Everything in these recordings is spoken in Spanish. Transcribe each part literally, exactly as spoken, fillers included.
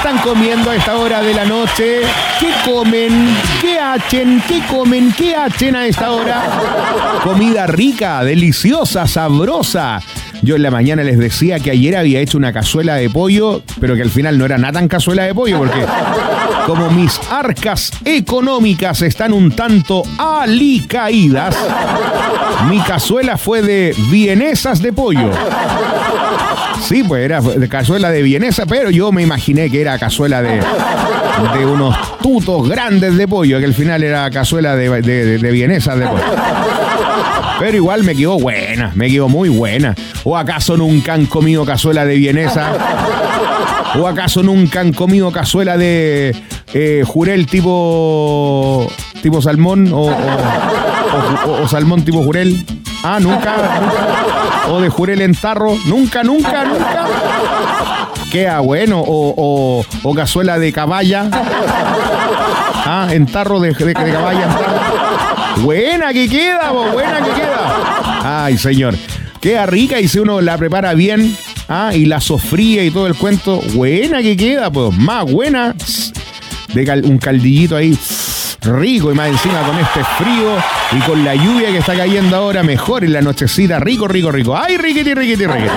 están comiendo a esta hora de la noche? ¿Qué comen? ¿Qué hacen? ¿Qué comen? ¿Qué hacen a esta hora? Comida rica, deliciosa, sabrosa. Yo en la mañana les decía que ayer había hecho una cazuela de pollo, pero que al final no era nada tan cazuela de pollo, porque como mis arcas económicas están un tanto alicaídas, mi cazuela fue de vienesas de pollo. Sí, pues era de cazuela de vienesa, pero yo me imaginé que era cazuela de, de unos tutos grandes de pollo, que al final era cazuela de, de, de, de vienesas de pollo. Pero igual me quedó buena, me quedó muy buena. ¿O acaso nunca han comido cazuela de vienesa? ¿O acaso nunca han comido cazuela de eh, jurel tipo tipo salmón o, o, o, o salmón tipo jurel? Ah, ¿nunca? ¿Nunca? ¿O de jurel en tarro? ¿Nunca, nunca, nunca? Queda bueno. ¿O, o, o cazuela de caballa? Ah, en tarro de, de, de caballa en tarro. Buena que queda, bo, buena que queda. Ay, señor. Queda rica y si uno la prepara bien, ah, y la sofría y todo el cuento, buena que queda, pues, más buena. De cal, un caldillito ahí rico y más encima con este frío y con la lluvia que está cayendo ahora, mejor en la nochecita, rico, rico, rico. ¡Ay, riquiti, riquiti, riquiti!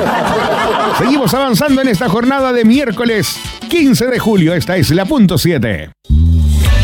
Seguimos avanzando en esta jornada de miércoles quince de julio. Esta es la punto siete.